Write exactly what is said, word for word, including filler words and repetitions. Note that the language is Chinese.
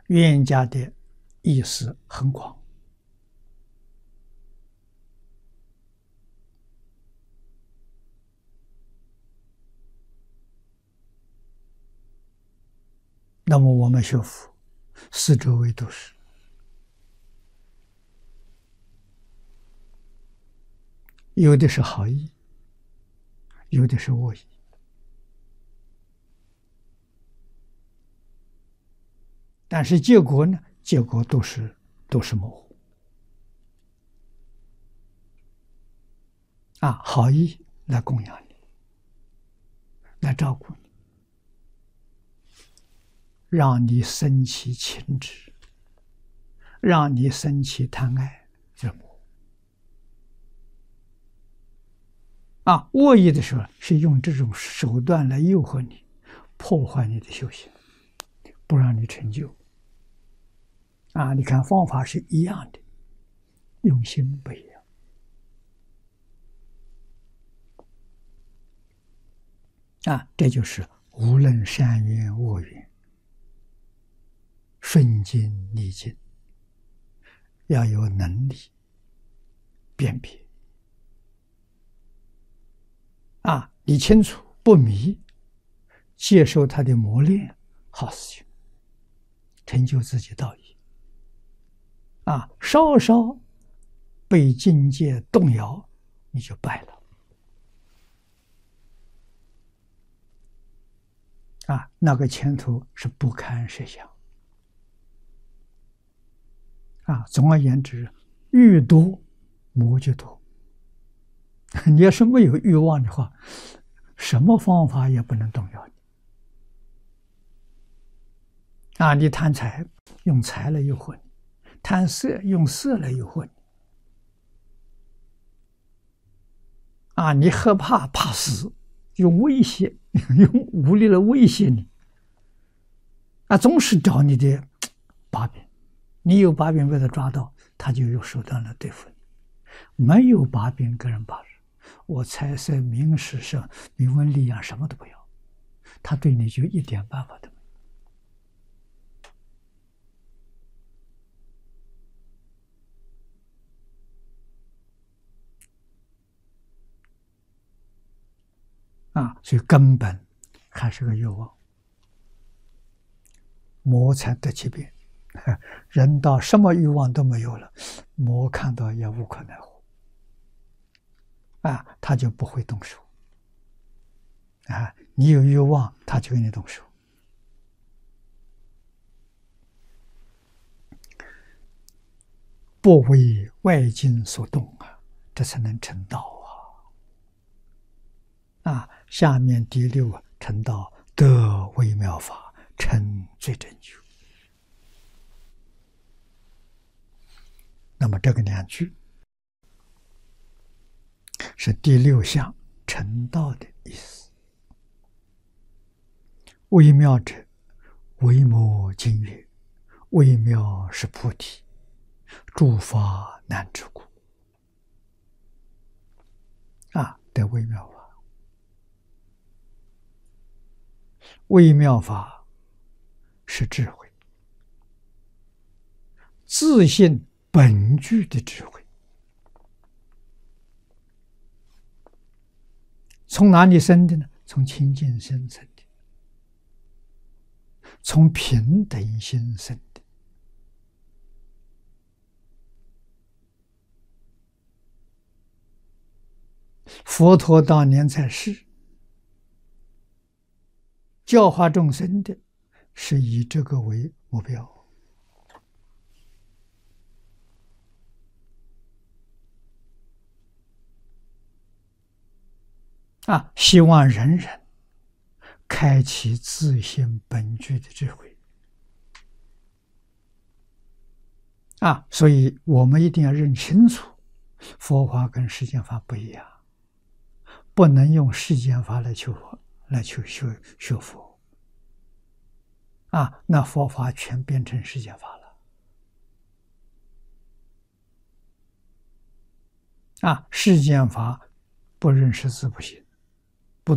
冤家的意思很广。那么我们学佛，四周围都是，有的是好意，有的是恶意。但是结果呢？结果都是都是模糊。啊，好意来供养你，来照顾你，让你生起情执，让你生起贪爱热魔。啊，恶意的时候是用这种手段来诱惑你，破坏你的修行，不让你成就。啊，你看方法是一样的，用心不一样。啊，这就是无论善缘恶缘，顺境逆境，要有能力辨别。啊，你清楚不迷，接受他的磨练，好事情，成就自己道义。啊，稍稍被境界动摇，你就败了。啊，那个前途是不堪设想。啊，总而言之，欲多魔就多。你要是没有欲望的话，什么方法也不能动摇你。啊，你贪财，用财来诱惑你；贪色，用色来诱惑你。啊，你害怕怕死，用威胁，用武力来威胁你。啊，总是找你的把柄，你有把柄被他抓到，他就有手段来对付你；没有把柄，跟人把柄，我财色名食声名闻利养什么都不要，他对你就一点办法都没有。啊，所以根本还是个欲望，魔才得其变。人到什么欲望都没有了，魔看到也无可奈何。啊，他就不会动手。啊，你有欲望，他就给你动手。不为外境所动啊，这才能成道啊！啊，下面第六啊，成道得微妙法，成最真觉。那么这个两句是第六项成道的意思。微妙者，微摩经曰：微妙是菩提，诸法难知故。啊，得微妙法。微妙法是智慧，自性本具的智慧。从哪里生的呢？从清净心生的，从平等心生的。佛陀当年在世，教化众生的是以这个为目标。啊，希望人人开启自性本具的智慧。啊，所以我们一定要认清楚，佛法跟世间法不一样，不能用世间法来求佛，来求学学佛。啊，那佛法全变成世间法了。啊，世间法不认识字不行。